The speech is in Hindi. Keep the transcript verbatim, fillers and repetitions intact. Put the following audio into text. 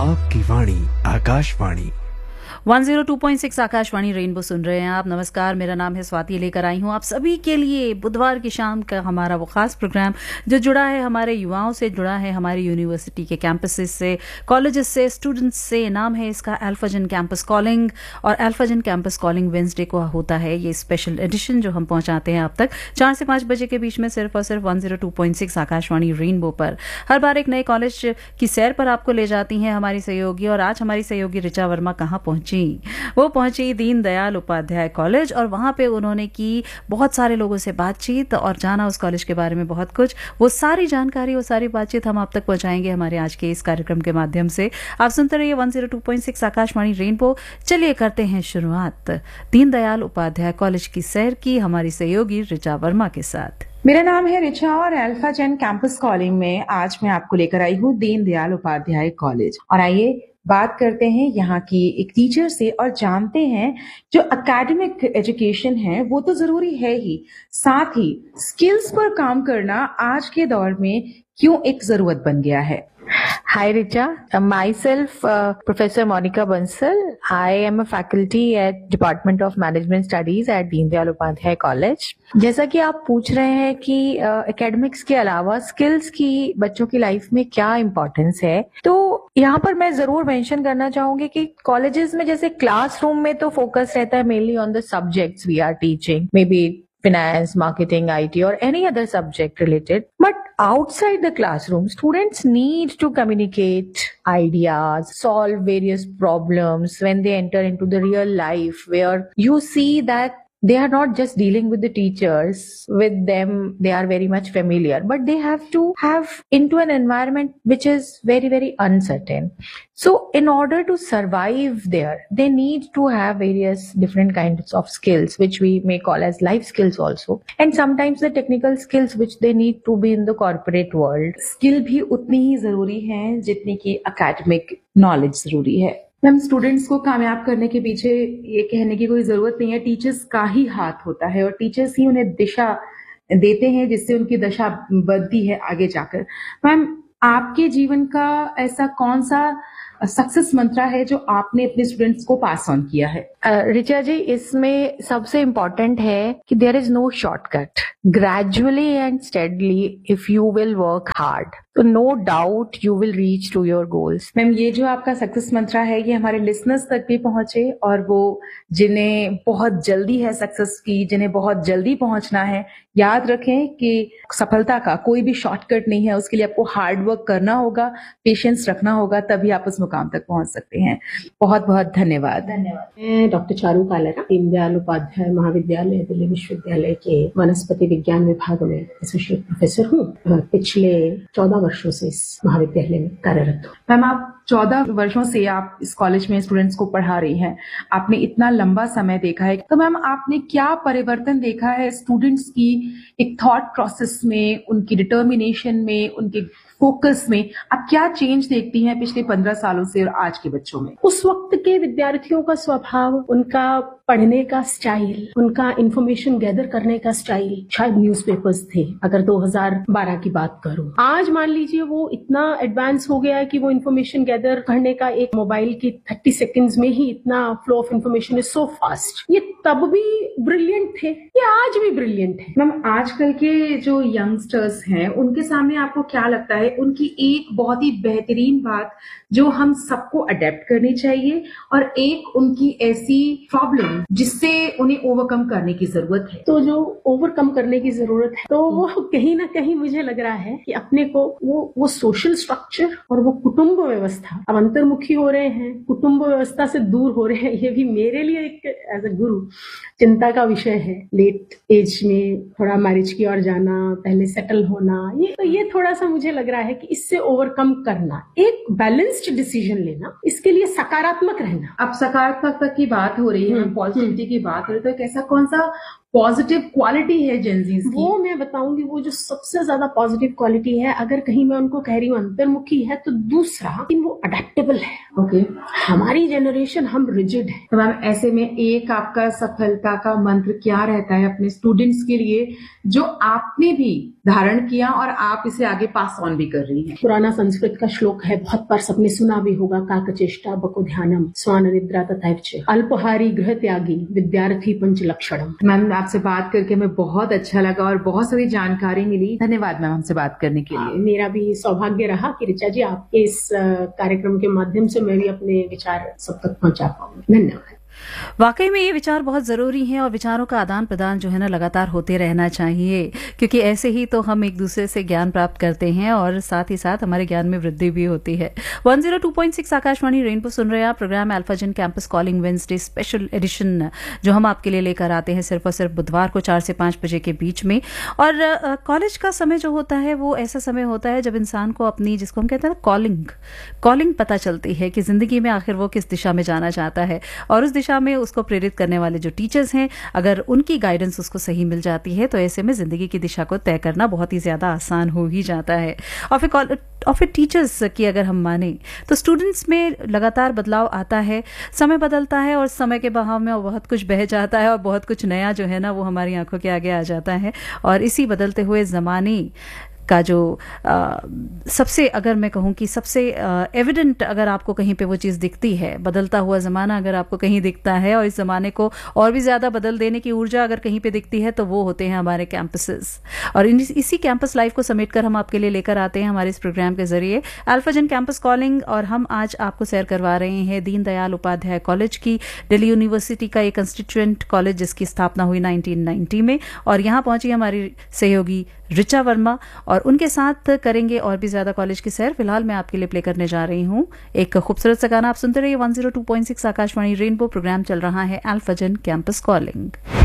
आपकी वाणी Akashvani one zero two point six Akashvani rainbow सुन रहे हैं आप। नमस्कार, मेरा नाम है स्वाति, लेकर आई हूँ आप सभी के लिए बुधवार की शाम का हमारा वो खास प्रोग्राम जो जुड़ा है हमारे युवाओं से, जुड़ा है हमारी यूनिवर्सिटी के कैंपसेस से, कॉलेजेस से, स्टूडेंट्स से। नाम है इसका अल्फाजन कैंपस कॉलिंग, और अल्फाजन कैंपस कॉलिंग वेंसडे को होता है ये स्पेशल एडिशन जो हम पहुंचाते हैं अब तक चार से पाँच बजे के बीच में, सिर्फ और सिर्फ one zero two point six Akashvani rainbow पर। हर बार एक नए कॉलेज की सैर पर आपको ले जाती हैं हमारी सहयोगी, और आज हमारी सहयोगी ऋचा वर्मा कहाँ पहुंची? वो पहुंची दीनदयाल उपाध्याय कॉलेज, और वहां पे उन्होंने की बहुत सारे लोगों से बातचीत और जाना उस कॉलेज के बारे में बहुत कुछ। वो सारी जानकारी, वो सारी बातचीत हम आप तक पहुंचाएंगे हमारे आज के इस कार्यक्रम के माध्यम से। आप सुनते रहिए one zero two point six Akashvani rainbow. चलिए करते हैं शुरुआत दीनदयाल उपाध्याय कॉलेज की सैर की हमारी सहयोगी ऋचा वर्मा के साथ। मेरा नाम है ऋचा और अल्फाजन कैंपस कॉलिंग में आज मैं आपको लेकर आई हूँ दीनदयाल उपाध्याय कॉलेज। और आइए बात करते हैं यहाँ की एक टीचर से और जानते हैं जो एकेडमिक एजुकेशन है वो तो जरूरी है ही, साथ ही स्किल्स पर काम करना आज के दौर में क्यों एक जरूरत बन गया है। Hi Richa, uh, myself uh, Professor Monica Bansal. I am a faculty at Department of Management Studies at Deendayal Upadhyay College. जैसा कि आप पूछ रहे हैं कि एकेडमिक्स uh, के अलावा स्किल्स की बच्चों की लाइफ में क्या इम्पोर्टेंस है, तो यहाँ पर मैं जरूर मेंशन करना चाहूंगी कि कॉलेजेस में जैसे क्लासरूम में तो फोकस रहता है mainly on the subjects we are teaching, may be finance, marketing, I T, or any other subject related. But outside the classroom, students need to communicate ideas, solve various problems when they enter into the real life, where you see that they are not just dealing with the teachers, with them they are very much familiar, but they have to have into an environment which is very, very uncertain. So in order to survive there, they need to have various different kinds of skills, which we may call as life skills also. And sometimes the technical skills which they need to be in the corporate world. Skill भी उतनी ही जरूरी है जितनी की एकेडमिक नॉलेज जरूरी है। मैम, स्टूडेंट्स को कामयाब करने के पीछे ये कहने की कोई जरूरत नहीं है, टीचर्स का ही हाथ होता है और टीचर्स ही उन्हें दिशा देते हैं जिससे उनकी दशा बढ़ती है आगे जाकर। मैम, आपके जीवन का ऐसा कौन सा सक्सेस मंत्र है जो आपने अपने स्टूडेंट्स को पास ऑन किया है? रिचा जी, इसमें सबसे इम्पोर्टेंट है कि there is no shortcut. Gradually and steadily if you will work hard, तो no doubt you will reach to your goals. Ma'am, ये जो आपका सक्सेस मंत्र है ये हमारे लिसनर्स तक भी पहुंचे, और वो जिन्हें बहुत जल्दी है सक्सेस की, जिन्हें बहुत जल्दी पहुंचना है, याद रखें कि सफलता का कोई भी शॉर्टकट नहीं है। उसके लिए आपको हार्ड वर्क करना होगा, पेशेंस रखना होगा, तभी आप उस मुकाम तक पहुंच सकते हैं। बहुत बहुत धन्यवाद। धन्यवाद। मैं डॉक्टर चारू कालरा, दीनदयाल उपाध्याय महाविद्यालय दिल्ली विश्वविद्यालय के वनस्पति विज्ञान विभाग में एसोसिएट प्रोफेसर हूँ। पिछले चौदह वर्षों से इस महाविद्यालय में कार्यरत हूँ। मैम, आप चौदह वर्षों से आप इस कॉलेज में स्टूडेंट्स को पढ़ा रही हैं, आपने इतना लंबा समय देखा है, तो मैम आपने क्या परिवर्तन देखा है स्टूडेंट्स की एक थॉट प्रोसेस में, उनकी डिटर्मिनेशन में, उनके फोकस में? आप क्या चेंज देखती हैं पिछले पंद्रह सालों से और आज के बच्चों में? उस वक्त के विद्यार्थियों का स्वभाव, उनका पढ़ने का स्टाइल, उनका इंफॉर्मेशन गैदर करने का स्टाइल शायद न्यूज़पेपर्स थे, अगर दो हज़ार बारह की बात करूं। आज मान लीजिए वो इतना एडवांस हो गया है कि वो इंफॉर्मेशन गैदर करने का एक मोबाइल की थर्टी सेकेंड्स में ही इतना flow of information is so fast. ये तब भी ब्रिलियंट थे, ये आज भी ब्रिलियंट है। मैम, आजकल के जो यंगस्टर्स हैं उनके सामने आपको क्या लगता है उनकी एक बहुत ही बेहतरीन बात जो हम सबको अडेप्ट करनी चाहिए, और एक उनकी ऐसी प्रॉब्लम जिससे उन्हें ओवरकम करने की जरूरत है? तो जो ओवरकम करने की जरूरत है तो वो कहीं ना कहीं मुझे लग रहा है कि अपने को वो वो सोशल स्ट्रक्चर और वो कुटुंब व्यवस्था, अब अंतर्मुखी हो रहे हैं, कुटुंब व्यवस्था से दूर हो रहे हैं। ये भी मेरे लिए एक एज अ गुरु चिंता का विषय है। लेट एज में थोड़ा मैरिज की ओर जाना, पहले सेटल होना, ये तो ये थोड़ा सा मुझे लग रहा है कि इससे ओवरकम करना, एक बैलेंस्ड डिसीजन लेना, इसके लिए सकारात्मक रहना। अब सकारात्मकता की बात हो रही है, पॉजिटिविटी की बात हो रही है, तो एक ऐसा कौन सा पॉजिटिव क्वालिटी है जेंजीज की? वो मैं बताऊंगी, वो जो सबसे ज्यादा पॉजिटिव क्वालिटी है, अगर कहीं मैं उनको कह रही हूँ अंतर्मुखी है, तो दूसरा वो अडेप्टेबल है। Okay okay. हमारी जनरेशन हम रिजिड है। तो मैम ऐसे में एक आपका सफलता का मंत्र क्या रहता है अपने स्टूडेंट्स के लिए, जो आपने भी धारण किया और आप इसे आगे पास ऑन भी कर रही हैं? पुराना संस्कृत का श्लोक है, बहुत बार सबने सुना भी होगा, काकचेष्टा बको ध्यानम स्वान निद्रा तथैव अल्पहारी गृह त्यागी विद्यार्थी पंच लक्षणम। मैम आपसे बात करके हमें बहुत अच्छा लगा और बहुत सारी जानकारी मिली। धन्यवाद मैम हमसे बात करने के लिए। मेरा भी सौभाग्य रहा कि ऋचा जी आपके इस कार्यक्रम के माध्यम से मैं भी अपने विचार सब तक पहुंचा पाऊँ। धन्यवाद। वाकई में ये विचार बहुत ज़रूरी हैं और विचारों का आदान प्रदान जो है ना लगातार होते रहना चाहिए, क्योंकि ऐसे ही तो हम एक दूसरे से ज्ञान प्राप्त करते हैं और साथ ही साथ हमारे ज्ञान में वृद्धि भी होती है। One zero two point six Akashvani rainbow सुन रहे हैं आप। Programme अल्फाजन campus calling Wednesday special edition जो हम आपके लिए लेकर आते हैं सिर्फ और सिर्फ बुधवार को चार से पांच बजे के बीच में। और कॉलेज का समय जो होता है वो ऐसा समय होता है जब इंसान को अपनी, जिसको हम कहते हैं कॉलिंग कॉलिंग पता चलती है कि जिंदगी में आखिर वो किस दिशा में जाना चाहता है, और उस दिशा में उसको प्रेरित करने वाले जो टीचर्स हैं, अगर उनकी गाइडेंस उसको सही मिल जाती है तो ऐसे में जिंदगी की दिशा को तय करना बहुत ही ज्यादा आसान हो ही जाता है। और फिर और फिर टीचर्स की अगर हम माने तो स्टूडेंट्स में लगातार बदलाव आता है, समय बदलता है और समय के बहाव में बहुत कुछ बह जाता है और बहुत कुछ नया जो है ना वो हमारी आंखों के आगे आ जाता है। और इसी बदलते हुए जमाने का जो आ, सबसे, अगर मैं कहूँ कि सबसे एविडेंट अगर आपको कहीं पे वो चीज़ दिखती है, बदलता हुआ ज़माना अगर आपको कहीं दिखता है और इस ज़माने को और भी ज़्यादा बदल देने की ऊर्जा अगर कहीं पे दिखती है तो वो होते हैं हमारे कैंपसेस। और इन, इसी कैंपस लाइफ को समेटकर हम आपके लिए लेकर आते हैं हमारे इस प्रोग्राम के जरिए अल्फाजन कैंपस कॉलिंग। और हम आज आपको सैर करवा रहे हैं दीनदयाल उपाध्याय कॉलेज की, दिल्ली यूनिवर्सिटी का एक कंस्टिट्यूएंट कॉलेज जिसकी स्थापना हुई नाइनटीन नाइंटी में। और यहाँ पहुंची हमारी सहयोगी ऋचा वर्मा और उनके साथ करेंगे और भी ज्यादा कॉलेज की सैर। फिलहाल मैं आपके लिए प्ले करने जा रही हूँ एक खूबसूरत सा गाना। आप सुनते रहिए one zero two point six Akashvani rainbow. Programme चल रहा है अल्फाजन कैंपस कॉलिंग।